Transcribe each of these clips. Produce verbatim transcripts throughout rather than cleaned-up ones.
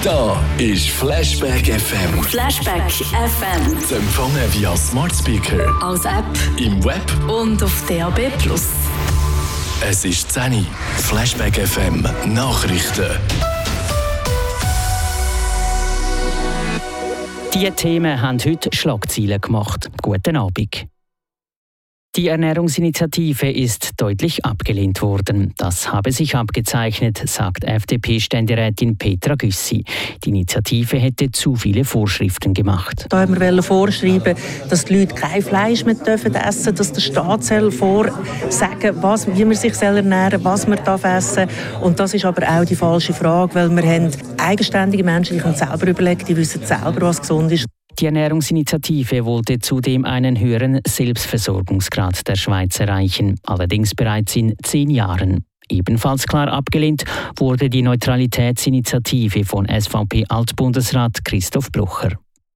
Da ist Flashback F M. Flashback F M. Zu empfangen via Smart Speaker, als App, im Web und auf D A B plus. Es ist zehn Uhr. Flashback F M Nachrichten. Diese Themen haben heute Schlagzeilen gemacht. Guten Abend. Die Ernährungsinitiative ist deutlich abgelehnt worden. Das habe sich abgezeichnet, sagt F D P-Ständerätin Petra Güssi. Die Initiative hätte zu viele Vorschriften gemacht. Da haben wir vorschreiben, dass die Leute kein Fleisch mehr essen dürfen, dass der Staat vorsagen was, wie man sich ernähren soll, was man essen darf. Und das ist aber auch die falsche Frage, weil wir haben eigenständige Menschen, die können selber überlegen, die wissen selber, was gesund ist. Die Ernährungsinitiative wollte zudem einen höheren Selbstversorgungsgrad der Schweiz erreichen, allerdings bereits in zehn Jahren. Ebenfalls klar abgelehnt wurde die Neutralitätsinitiative von S V P-Altbundesrat Christoph Blocher.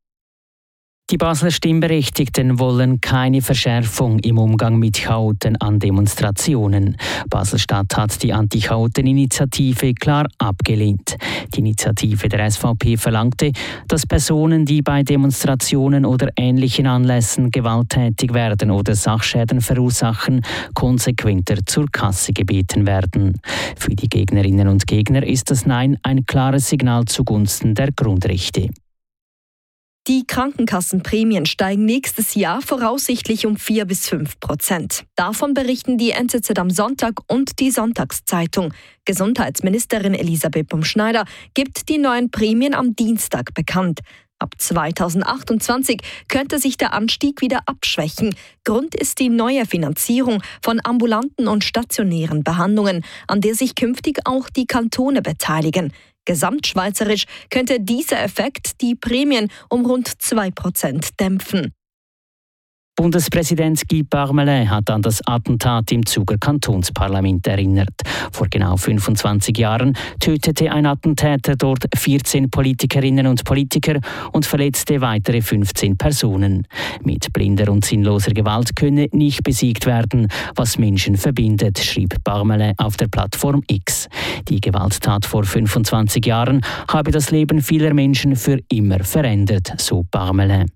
Die Basler Stimmberechtigten wollen keine Verschärfung im Umgang mit Chaoten an Demonstrationen. Basel-Stadt hat die Anti-Chaoten-Initiative klar abgelehnt. Die Initiative der S V P verlangte, dass Personen, die bei Demonstrationen oder ähnlichen Anlässen gewalttätig werden oder Sachschäden verursachen, konsequenter zur Kasse gebeten werden. Für die Gegnerinnen und Gegner ist das Nein ein klares Signal zugunsten der Grundrechte. Die Krankenkassenprämien steigen nächstes Jahr voraussichtlich um vier bis fünf Prozent. Davon berichten die N Z Z am Sonntag und die Sonntagszeitung. Gesundheitsministerin Elisabeth Bumschneider gibt die neuen Prämien am Dienstag bekannt. Ab zweitausendzweiundzwanzig könnte sich der Anstieg wieder abschwächen. Grund ist die neue Finanzierung von ambulanten und stationären Behandlungen, an der sich künftig auch die Kantone beteiligen. Gesamtschweizerisch könnte dieser Effekt die Prämien um rund zwei Prozent dämpfen. Bundespräsident Guy Parmelin hat an das Attentat im Zuger Kantonsparlament erinnert. Vor genau fünfundzwanzig Jahren tötete ein Attentäter dort vierzehn Politikerinnen und Politiker und verletzte weitere fünfzehn Personen. Mit blinder und sinnloser Gewalt könne nicht besiegt werden, was Menschen verbindet, schrieb Parmelin auf der Plattform X. Die Gewalttat vor fünfundzwanzig Jahren habe das Leben vieler Menschen für immer verändert, so Parmelin.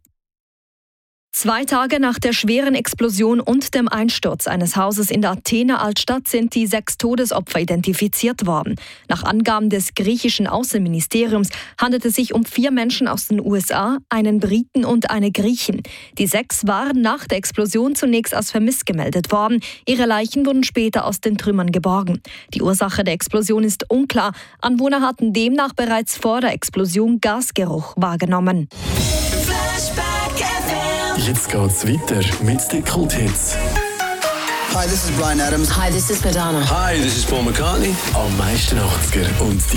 Zwei Tage nach der schweren Explosion und dem Einsturz eines Hauses in der Athener Altstadt sind die sechs Todesopfer identifiziert worden. Nach Angaben des griechischen Außenministeriums handelt es sich um vier Menschen aus den U S A, einen Briten und eine Griechin. Die sechs waren nach der Explosion zunächst als vermisst gemeldet worden. Ihre Leichen wurden später aus den Trümmern geborgen. Die Ursache der Explosion ist unklar. Anwohner hatten demnach bereits vor der Explosion Gasgeruch wahrgenommen. Jetzt geht's weiter mit den Kulthits. Hi, this is Bryan Adams. Hi, this is Madonna. Hi, this is Paul McCartney. Am meisten achtziger und die